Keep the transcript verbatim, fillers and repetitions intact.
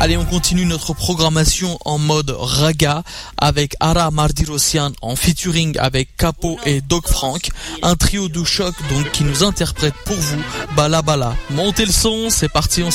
Allez, on continue notre programmation en mode raga avec Ara Mardirosyan en featuring avec Capo et Doc Frank, un trio de choc donc qui nous interprète pour vous Bala Bala. Montez le son, c'est parti, on